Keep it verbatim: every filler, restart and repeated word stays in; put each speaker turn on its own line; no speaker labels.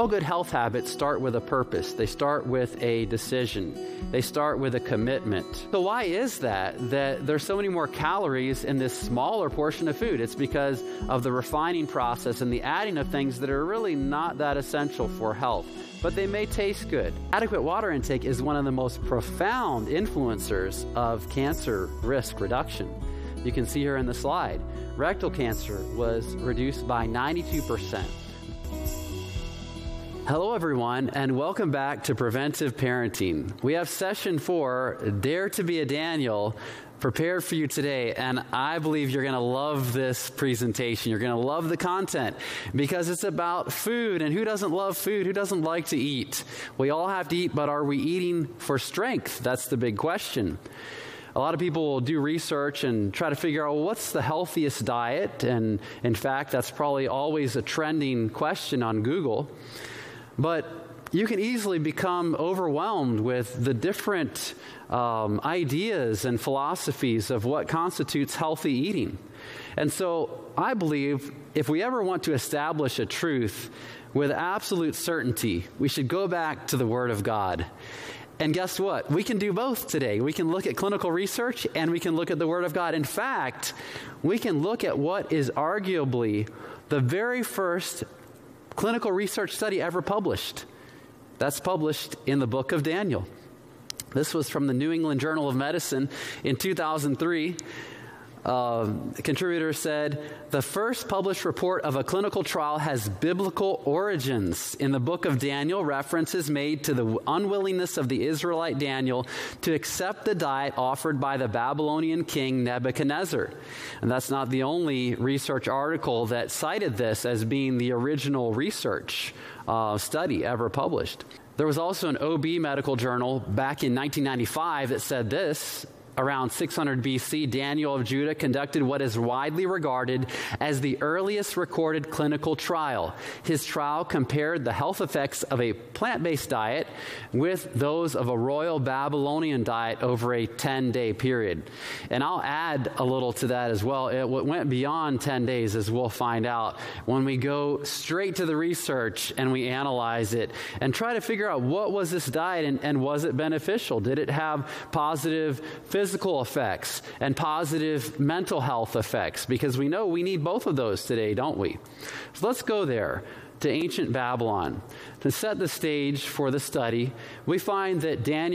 all good health habits start with a purpose. They start with a decision. They start with a commitment. So why is that, that there's so many more calories in this smaller portion of food? It's because of the refining process and the adding of things that are really not that essential for health, but they may taste good. Adequate water intake is one of the most profound influencers of cancer risk reduction. You can see here in the slide, rectal cancer was reduced by ninety-two percent. Hello, everyone, and welcome back to Preventive Parenting. We have session four, Dare to be a Daniel, prepared for you today, and I believe you're going to love this presentation. You're going to love the content because it's about food, and who doesn't love food? Who doesn't like to eat? We all have to eat, but are we eating for strength? That's the big question. A lot of people will do research and try to figure out, well, what's the healthiest diet? And in fact, that's probably always a trending question on Google. But you can easily become overwhelmed with the different um, ideas and philosophies of what constitutes healthy eating. And so I believe if we ever want to establish a truth with absolute certainty, we should go back to the Word of God. And guess what? We can do both today. We can look at clinical research and we can look at the Word of God. In fact, we can look at what is arguably the very first clinical research study ever published. That's published in the book of Daniel. This was from the New England Journal of Medicine in two thousand three. Uh, the contributor said, the first published report of a clinical trial has biblical origins. In the book of Daniel, reference is made to the unwillingness of the Israelite Daniel to accept the diet offered by the Babylonian king Nebuchadnezzar. And that's not the only research article that cited this as being the original research uh, study ever published. There was also an O B medical journal back in nineteen ninety-five that said this. Around six hundred B C, Daniel of Judah conducted what is widely regarded as the earliest recorded clinical trial. His trial compared the health effects of a plant-based diet with those of a royal Babylonian diet over a ten-day period. And I'll add a little to that as well. It went beyond ten days, as we'll find out when we go straight to the research and we analyze it and try to figure out what was this diet and, and was it beneficial? Did it have positive physical physical effects and positive mental health effects, because we know we need both of those today, don't we? So let's go there to ancient Babylon. To set the stage for the study, we find that Daniel